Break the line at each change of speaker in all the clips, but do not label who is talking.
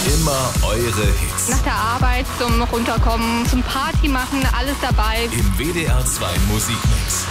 Immer eure Hits.
Nach der Arbeit zum Runterkommen, zum Party machen, alles dabei.
Im WDR 2 Musikmix.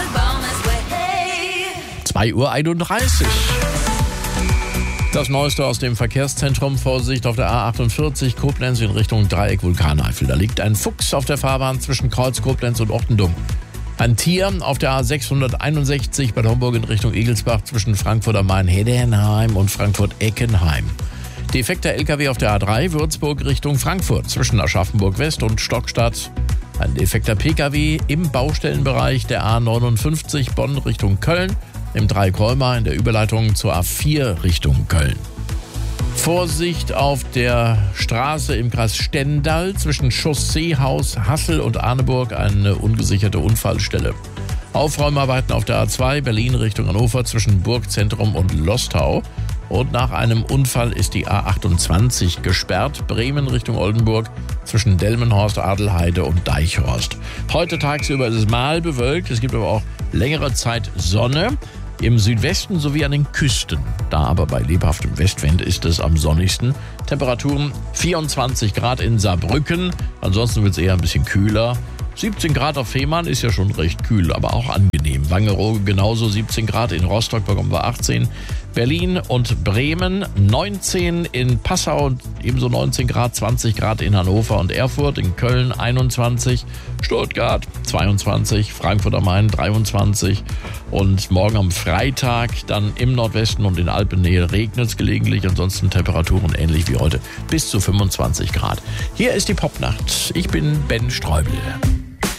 2:31 Uhr. Das Neueste aus dem Verkehrszentrum. Vorsicht auf der A48 Koblenz in Richtung Dreieck Vulkaneifel. Da liegt ein Fuchs auf der Fahrbahn zwischen Kreuz Koblenz und Ortendum. Ein Tier auf der A661 Bad Homburg in Richtung Egelsbach zwischen Frankfurt am Main-Heddernheim und Frankfurt-Eckenheim. Defekter LKW auf der A3 Würzburg Richtung Frankfurt zwischen Aschaffenburg West und Stockstadt. Ein defekter PKW im Baustellenbereich der A59 Bonn Richtung Köln. Im Dreikolmar in der Überleitung zur A4 Richtung Köln. Vorsicht auf der Straße im Kreis Stendal zwischen Chausseehaus Hassel und Arneburg, eine ungesicherte Unfallstelle. Aufräumarbeiten auf der A2 Berlin Richtung Hannover zwischen Burgzentrum und Lostau. Und nach einem Unfall ist die A28 gesperrt, Bremen Richtung Oldenburg zwischen Delmenhorst, Adelheide und Deichhorst. Heute tagsüber ist es mal bewölkt, es gibt aber auch längere Zeit Sonne. Im Südwesten sowie an den Küsten. Da aber bei lebhaftem Westwind ist es am sonnigsten. Temperaturen 24 Grad in Saarbrücken. Ansonsten wird es eher ein bisschen kühler. 17 Grad auf Fehmarn ist ja schon recht kühl, aber auch angenehm. Wangerooge genauso 17 Grad, in Rostock bekommen wir 18. Berlin und Bremen 19, in Passau und ebenso 19 Grad, 20 Grad in Hannover und Erfurt, in Köln 21, Stuttgart 22, Frankfurt am Main 23 und morgen am Freitag dann im Nordwesten und in Alpennähe regnet es gelegentlich, ansonsten Temperaturen ähnlich wie heute bis zu 25 Grad. Hier ist die Popnacht. Ich bin Ben Streubel.